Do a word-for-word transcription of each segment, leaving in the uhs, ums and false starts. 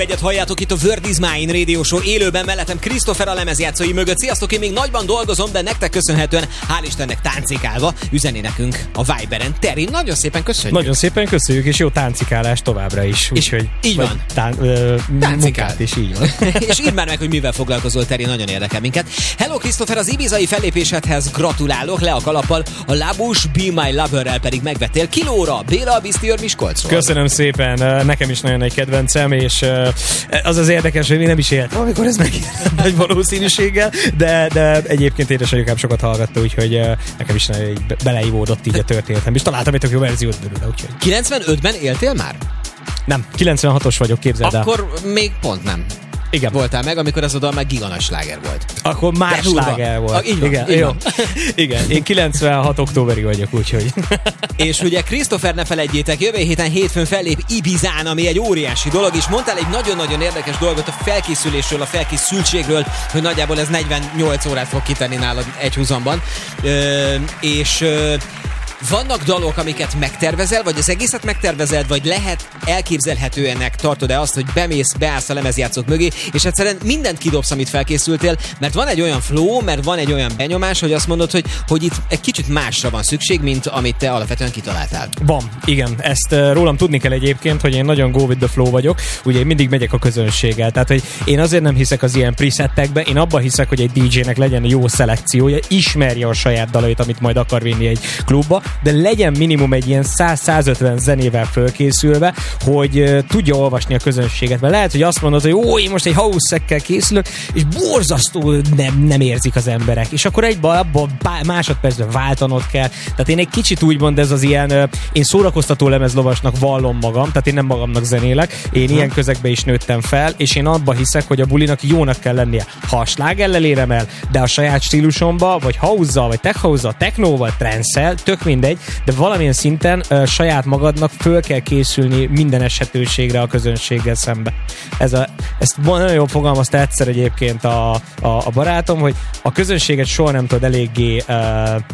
Egyet halljátok itt a Word is Mine Radio Show élőben, mellettem Christopher a lemezjátszói mögött. Sziasztok, én még nagyban dolgozom, de nektek köszönhetően, hál' Istennek táncikálva üzeni nekünk a Viberen. Teri, nagyon szépen köszönjük. Nagyon szépen köszönjük, és jó táncikálást továbbra is. Úgyhogy így van. Tán, ö, munkát is így van. És írd már meg, hogy mivel foglalkozol, Teri, nagyon érdekel minket. Hello Christopher, az ibizai fellépésedhez gratulálok, le a kalappal, a Labus Be My Loverrel pedig megvettél kilóra. Béla, Bisztiőr Miskolcról. Köszönöm szépen, nekem is nagyon egy kedvencem, és az az érdekes, hogy én nem is éltem, amikor ez megjelent nagy valószínűséggel, de, de egyébként édesanyukám sokat hallgatta, úgyhogy nekem is beleívódott így a történetem, és találtam egy tök jó verziót belőle, úgyhogy. kilencvenötben éltél már? Nem, kilencvenhatos vagyok, képzeld el. Akkor még pont nem. Igen. Voltál meg, amikor az oda meg giganas sláger volt. Akkor már sláger volt. A, így van, igen, így jó. van. Igen, én kilencvenhat októberi vagyok, úgyhogy. És ugye Christopher, ne felejtjétek, jövő héten hétfőn fellép Ibizán, ami egy óriási dolog, és mondtál egy nagyon-nagyon érdekes dolgot a felkészülésről, a felkészültségről, hogy nagyjából ez negyvennyolc órát fog kitenni nálad egy húzamban. Ö, és ö, vannak dalok, amiket megtervezel, vagy az egészet megtervezel, vagy lehet elképzelhetőenek tartod-e azt, hogy bemész, beállsz a lemezjátszók mögé, és egyszerűen mindent kidobsz, amit felkészültél, mert van egy olyan flow, mert van egy olyan benyomás, hogy azt mondod, hogy, hogy itt egy kicsit másra van szükség, mint amit te alapvetően kitaláltál. Van, igen. Ezt uh, rólam tudni kell egyébként, hogy én nagyon go with the flow vagyok, ugye én mindig megyek a közönséggel, tehát hogy én azért nem hiszek az ilyen presettekbe, én abban hiszek, hogy egy dé jének legyen jó szelekciója, ismerje a saját dalait, amit majd akar vinni egy klubba, de legyen minimum egy ilyen száz-százötven zenével fölkészülve, hogy uh, tudja olvasni a közönséget. Mert lehet, hogy azt mondod, hogy ó, én most egy house-szekkel készülök, és borzasztó nem, nem érzik az emberek. És akkor egyben abban másodpercben váltanod kell. Tehát én egy kicsit úgymond ez az ilyen, uh, én szórakoztató lemezlovasnak vallom magam, tehát én nem magamnak zenélek, én hmm. ilyen közegbe is nőttem fel, és én abba hiszek, hogy a bulinak jónak kell lennie. Ha a slágerrel érem el, de a saját stílusomba, vagy house-zal, vagy tech house-zal, technóval, trance-szel, tök mindegy, de valamilyen szinten uh, saját magadnak föl kell készülni minden esetőségre a közönséggel szembe. Ez a, ezt nagyon jól fogalmazta egyszer egyébként a, a, a barátom, hogy a közönséget soha nem tud eléggé uh,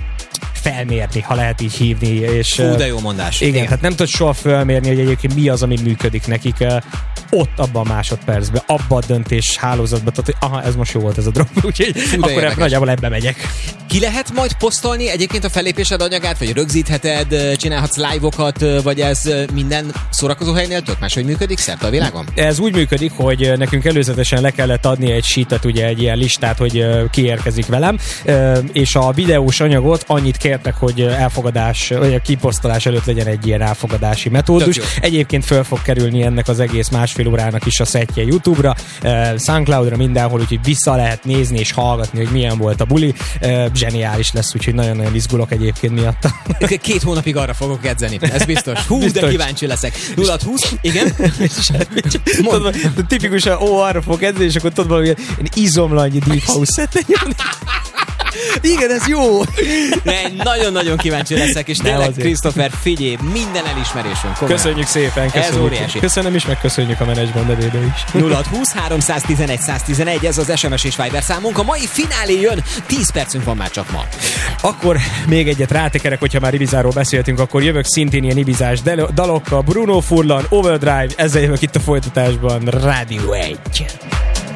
felmérni, ha lehet így hívni. És, Fú, de jó mondás. Igen, igen, tehát nem tudod soha felmérni, hogy egyébként mi az, ami működik nekik uh, ott, abban a másodpercben, abban a döntés hálózatban, tehát, hogy aha, ez most jó volt ez a drop, úgyhogy Fú, akkor érdekes. Nagyjából ebbe megyek. Ki lehet majd posztolni egyébként a fellépésed anyagát, vagy rögzítheted, csinálhatsz live-okat, vagy ez minden szórakozó helynél tök máshogy működik szerte a világon? Ez úgy működik, hogy nekünk előzetesen le kellett adni egy sheetet, ugye egy ilyen listát, hogy ki érkezik velem, és a videós anyagot annyit kértek, hogy elfogadás, vagy a kiposztolás előtt legyen egy ilyen elfogadási metódus. Egyébként föl fog kerülni ennek az egész másfél órának is a szettje YouTube-ra, SoundCloud-ra, mindenhol, úgyhogy vissza lehet nézni és hallgatni, hogy milyen volt a buli. Zseniális lesz, úgyhogy nagyon-nagyon izgulok egyébként miatta. Két hónapig arra fogok edzeni, ez biztos. Hú, biztos. De kíváncsi leszek. nulla húsz, igen? Tudod, tipikusan, ó, arra fogok edzeni, és akkor tudod valami izomlanyi deep house szettet nyomni. Igen, ez jó! Nagyon-nagyon kíváncsi leszek, és tényleg, Christopher, figyelj, minden elismerésünk. Komolyan. Köszönjük szépen, köszönjük. Ez óriási. Köszönöm is, meg köszönjük a menedzsment nevébe is. nulla húsz, háromszáztizenegy, száztizenegy, ez az es em es és Viber számunk. A mai finálé jön, tíz percünk van már csak ma. Akkor még egyet rátekerek, hogyha már Ibizáról beszéltünk, akkor jövök szintén ilyen ibizás dalokkal. Bruno Furlan, Overdrive, ezzel jövök itt a folytatásban. Rádió egy.